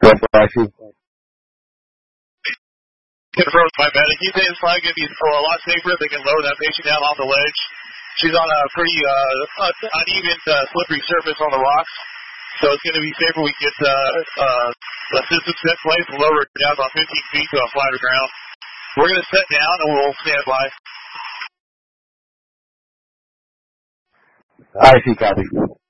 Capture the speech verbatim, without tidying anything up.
I see. Confirmed by medic. He says it's probably going to be a lot safer if they can lower that patient down off the ledge. She's on a pretty uh, uneven, uh, slippery surface on the rocks, so it's going to be safer we get uh, uh, a system set in place and lower it down about fifteen feet to a flatter ground. We're going to set down and we'll stand by. I see, copy.